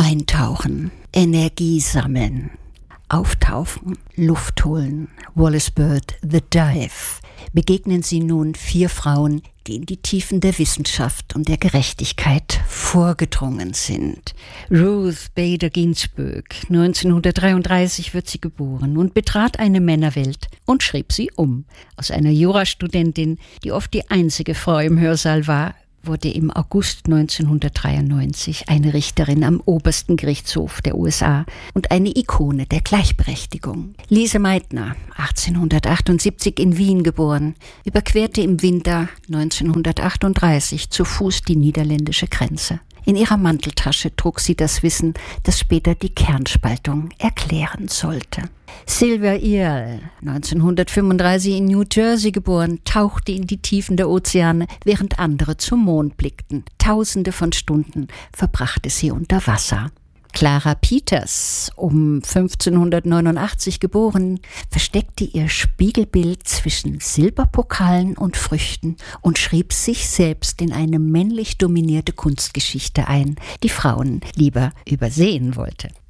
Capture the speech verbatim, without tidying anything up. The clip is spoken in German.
Eintauchen, Energie sammeln, auftauchen, Luft holen. Wallace Bird, The Dive. Begegnen Sie nun vier Frauen, die in die Tiefen der Wissenschaft und der Gerechtigkeit vorgedrungen sind. Ruth Bader Ginsburg, neunzehnhundertdreiunddreißig wird sie geboren und betrat eine Männerwelt und schrieb sie um. Aus einer Jurastudentin, die oft die einzige Frau im Hörsaal war, wurde im August neunzehnhundertdreiundneunzig eine Richterin am obersten Gerichtshof der U S A und eine Ikone der Gleichberechtigung. Lise Meitner, achtzehnhundertachtundsiebzig in Wien geboren, überquerte im Winter neunzehnhundertachtunddreißig zu Fuß die niederländische Grenze. In ihrer Manteltasche trug sie das Wissen, das später die Kernspaltung erklären sollte. Sylvia Earle, neunzehnhundertfünfunddreißig in New Jersey geboren, tauchte in die Tiefen der Ozeane, während andere zum Mond blickten. Tausende von Stunden verbrachte sie unter Wasser. Clara Peters, um fünfzehnhundertneunundachtzig geboren, versteckte ihr Spiegelbild zwischen Silberpokalen und Früchten und schrieb sich selbst in eine männlich dominierte Kunstgeschichte ein, die Frauen lieber übersehen wollte.